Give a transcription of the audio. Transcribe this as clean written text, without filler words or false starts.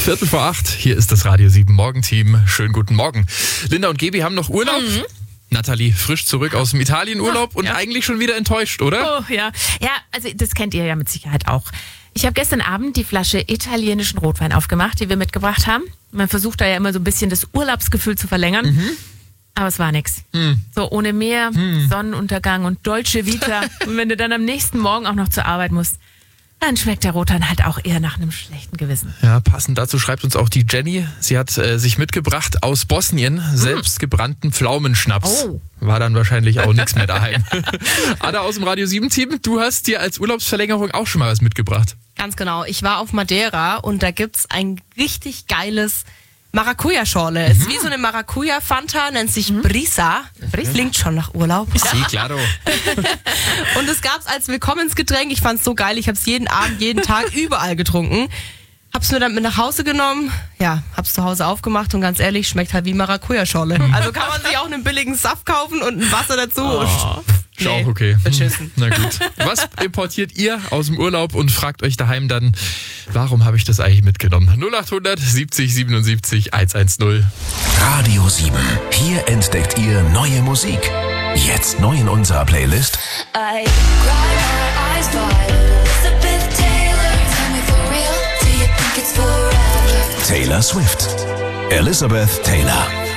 7:15. Hier ist das Radio 7 Morgenteam. Schönen guten Morgen. Linda und Gebi haben noch Urlaub. Nathalie frisch zurück aus dem Italienurlaub und eigentlich schon wieder enttäuscht, oder? Oh ja. Ja, also das kennt ihr ja mit Sicherheit auch. Ich habe gestern Abend die Flasche italienischen Rotwein aufgemacht, die wir mitgebracht haben. Man versucht da ja immer so ein bisschen das Urlaubsgefühl zu verlängern. Aber es war nichts. So ohne Meer, Sonnenuntergang und Dolce Vita. Und wenn du dann am nächsten Morgen auch noch zur Arbeit musst, dann schmeckt der Rotwein halt auch eher nach einem schlechten Gewissen. Ja, passend dazu schreibt uns auch die Jenny. Sie hat sich mitgebracht aus Bosnien selbstgebrannten Pflaumenschnaps. Oh. War dann wahrscheinlich auch nichts mehr daheim. Ada aus dem Radio 7 Team, du hast dir als Urlaubsverlängerung auch schon mal was mitgebracht. Ganz genau. Ich war auf Madeira und da gibt's ein richtig geiles Maracuja-Schorle. Es ist wie so eine Maracuja-Fanta, nennt sich Brisa. Klingt schon nach Urlaub. Sí, claro. Und es gab's als Willkommensgetränk. Ich fand's so geil. Ich hab's jeden Abend, jeden Tag überall getrunken. Hab's mir dann mit nach Hause genommen. Ja, hab's zu Hause aufgemacht und ganz ehrlich, schmeckt halt wie Maracuja-Schorle. Also kann man sich auch einen billigen Saft kaufen und ein Wasser dazu. Ist auch okay. Beschissen. Na gut. Was importiert ihr aus dem Urlaub und fragt euch daheim dann, warum habe ich das eigentlich mitgenommen? 0800 70 77 110. Radio 7. Hier entdeckt ihr neue Musik. Jetzt neu in unserer Playlist. I cry my eyes wide. Elizabeth Taylor, tell me for real, do you think it's forever? Taylor Swift. Elizabeth Taylor.